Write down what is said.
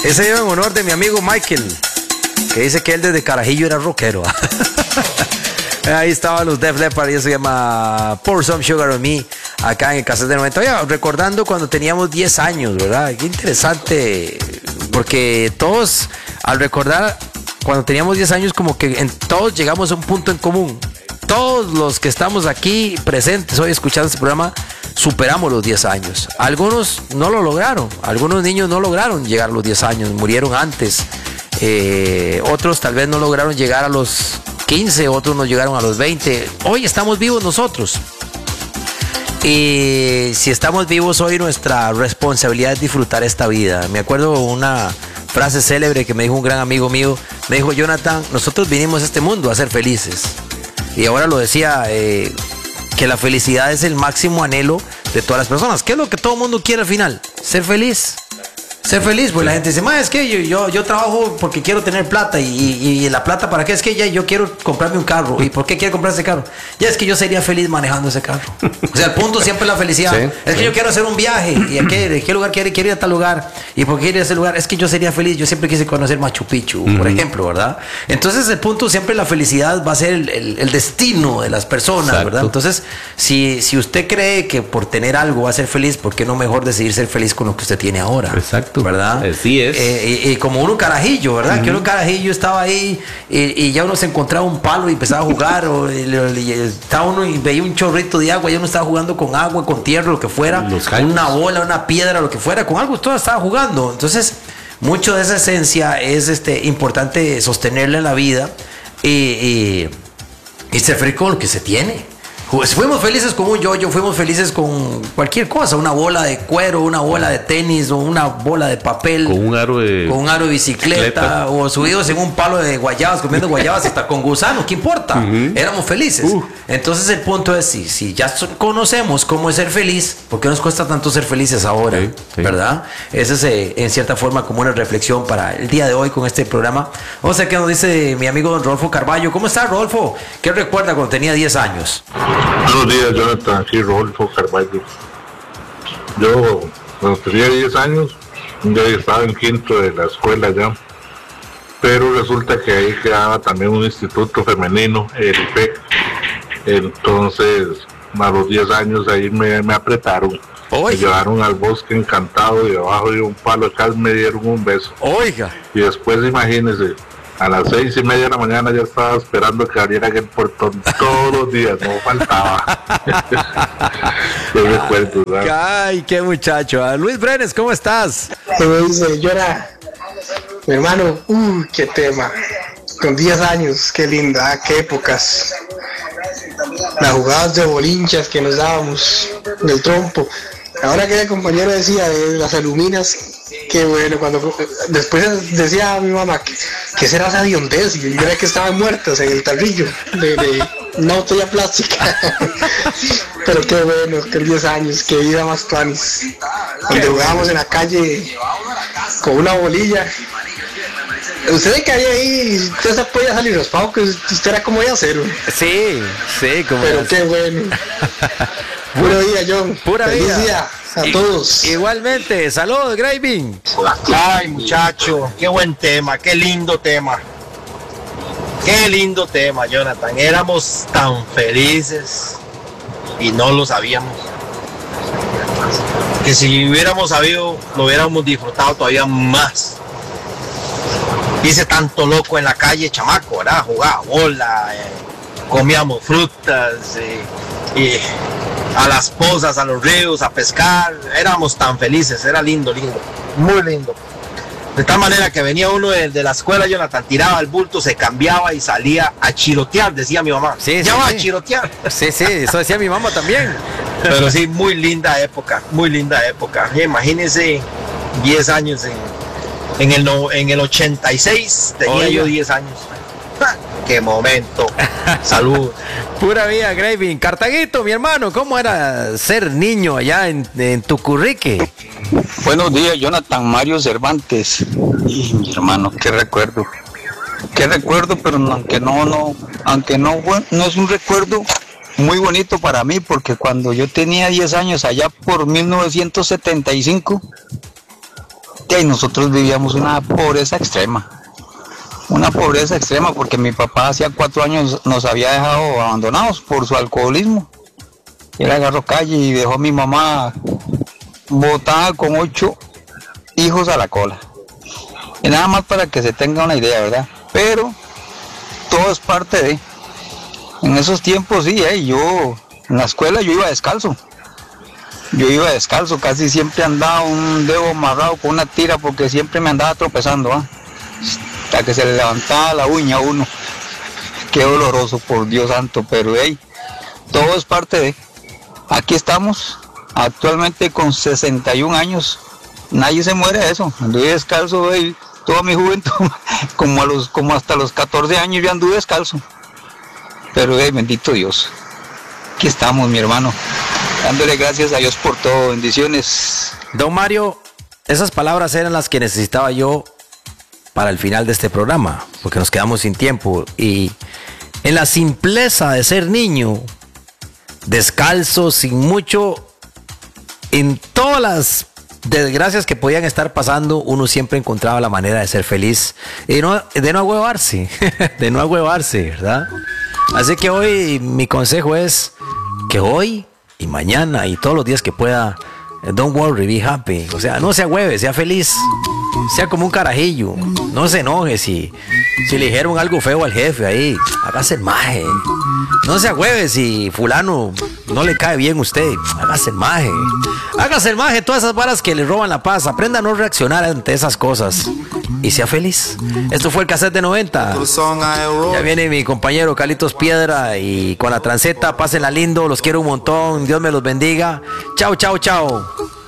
Ese lleva en honor de mi amigo Michael, que dice que él desde carajillo era rockero. Ahí estaban los Def Leppard y eso se llama Pour Some Sugar on Me, acá en el Cassette de 90. Oye, recordando cuando teníamos 10 años, ¿verdad? Qué interesante, porque todos, al recordar cuando teníamos 10 años, como que todos llegamos a un punto en común. Todos los que estamos aquí presentes hoy escuchando este programa superamos los 10 años. Algunos no lo lograron, algunos niños no lograron llegar a los 10 años, murieron antes. Otros tal vez no lograron llegar a los 15, otros no llegaron a los 20. Hoy estamos vivos nosotros. Y si estamos vivos hoy, nuestra responsabilidad es disfrutar esta vida. Me acuerdo una frase célebre que me dijo un gran amigo mío. Me dijo: Jonathan, nosotros vinimos a este mundo a ser felices. Y ahora lo decía, que la felicidad es el máximo anhelo de todas las personas. ¿Qué es lo que todo el mundo quiere al final? Ser feliz. Ser feliz, pues la gente dice: es que yo trabajo porque quiero tener plata. Y la plata, ¿para qué? Es que ya yo quiero comprarme un carro. ¿Y por qué quiero comprar ese carro? Ya es que yo sería feliz manejando ese carro. O sea, el punto siempre es la felicidad. Sí, es que yo quiero hacer un viaje. ¿Y de qué lugar quiero ir a tal lugar? ¿Y por qué quiero ir a ese lugar? Es que yo sería feliz. Yo siempre quise conocer Machu Picchu, por ejemplo, ¿verdad? Entonces el punto siempre, la felicidad va a ser el destino de las personas. Exacto. ¿Verdad? Entonces, si usted cree que por tener algo va a ser feliz, ¿por qué no mejor decidir ser feliz con lo que usted tiene ahora? Exacto. ¿Verdad? Así es. Y como uno carajillo, ¿verdad? Que uno carajillo estaba ahí y ya uno se encontraba un palo y empezaba a jugar, y estaba uno y veía un chorrito de agua, ya uno estaba jugando con agua, con tierra, lo que fuera, una bola, una piedra, lo que fuera, con algo, todo estaba jugando. Entonces, mucho de esa esencia es importante sostenerla en la vida y ser feliz con lo que se tiene. Fuimos felices con un yoyo, fuimos felices con cualquier cosa, una bola de cuero, una bola de tenis o una bola de papel, con un aro de bicicleta, o subidos en un palo de guayabas, comiendo guayabas hasta con gusanos, ¿qué importa? Éramos felices. Entonces el punto es, si ya conocemos cómo es ser feliz, ¿por qué nos cuesta tanto ser felices ahora? Sí. ¿Verdad? Esa es en cierta forma como una reflexión para el día de hoy con este programa. Vamos a ver qué nos dice mi amigo don Rodolfo Carballo. ¿Cómo está, Rodolfo? ¿Qué recuerda cuando tenía 10 años? Buenos días, Jonathan, aquí Rodolfo Carballo. Yo, cuando tenía 10 años, ya estaba en quinto de la escuela ya, pero resulta que ahí quedaba también un instituto femenino, el IPEC. Entonces, a los 10 años ahí me apretaron. Oiga. Me llevaron al bosque encantado y debajo de un palo de cal me dieron un beso. Oiga. Y después, imagínense, a las 6:30 de la mañana ya estaba esperando que abrieran el portón todos los días, no faltaba. Qué recuerdo, ¿verdad? Ay, qué muchacho. Luis Brenes, ¿cómo estás? Me dice, llora, mi hermano, qué tema. Con 10 años, qué linda, qué épocas. Las jugadas de bolinchas que nos dábamos, del trompo. Ahora que el compañero decía de las aluminas, qué bueno, cuando después decía a mi mamá que será esa hediondez, y yo era que estaban muertas en el tarrillo de una botella plástica. Pero qué bueno, que 10 años, qué vida más tuanis. Donde jugábamos en la calle con una bolilla. Usted se caía ahí y usted se podía salir raspado, que usted era como de acero. Sí, como. Pero qué bueno. Puro día, John. Pura Feliz día a todos. Igualmente, saludos, Graving. Ay, muchacho, qué buen tema, qué lindo tema. Qué lindo tema, Jonathan. Éramos tan felices y no lo sabíamos. Que si hubiéramos sabido, lo hubiéramos disfrutado todavía más. Hice tanto loco en la calle, chamaco, ¿verdad? Jugaba bola, comíamos frutas, y a las pozas, a los ríos, a pescar. Éramos tan felices, era lindo, muy lindo. De tal manera que venía uno de la escuela, Jonathan, tiraba el bulto, se cambiaba y salía a chirotear, decía mi mamá. Sí, ya va a chirotear. Sí, eso decía mi mamá también. Pero sí, muy linda época, muy linda época. Imagínense 10 años en el 86, tenía yo 10 años. ¡Qué momento! Salud. Pura vida, Graving. Cartaguito, mi hermano, ¿cómo era ser niño allá en Tucurrique? Buenos días, Jonathan. Mario Cervantes. Y mi hermano, qué recuerdo, pero aunque no es un recuerdo muy bonito para mí, porque cuando yo tenía 10 años, allá por 1975, Y nosotros vivíamos una pobreza extrema. Una pobreza extrema porque mi papá hacía 4 años nos había dejado abandonados por su alcoholismo. Él agarró calle y dejó a mi mamá botada con 8 hijos a la cola. Y nada más para que se tenga una idea, ¿verdad? Pero todo es parte de... En esos tiempos sí, yo en la escuela yo iba descalzo. Casi siempre andaba un dedo amarrado con una tira porque siempre me andaba tropezando, hasta que se le levantaba la uña a uno. Qué doloroso, por Dios santo, pero todo es parte de... Aquí estamos, actualmente con 61 años, nadie se muere de eso. Anduve descalzo, toda mi juventud, como hasta los 14 años yo anduve descalzo. Pero bendito Dios, aquí estamos, mi hermano, dándole gracias a Dios por todo. Bendiciones. Don Mario, esas palabras eran las que necesitaba yo para el final de este programa, porque nos quedamos sin tiempo. Y en la simpleza de ser niño, descalzo, sin mucho, en todas las desgracias que podían estar pasando, uno siempre encontraba la manera de ser feliz y de no agüevarse, ¿verdad? Así que hoy mi consejo es que hoy y mañana y todos los días que pueda, don't worry, be happy. O sea, no se agüeve, sea feliz, sea como un carajillo, no se enoje si le dijeron algo feo al jefe ahí, hágase el maje. No se agüeve si fulano no le cae bien a usted, hágase el maje. Hágase el maje, todas esas varas que le roban la paz, aprenda a no reaccionar ante esas cosas y sea feliz. Esto fue el cassette de 90. Ya viene mi compañero Carlitos Piedra y con la transeta, pásenla lindo, los quiero un montón, Dios me los bendiga. Chao, chao, chao.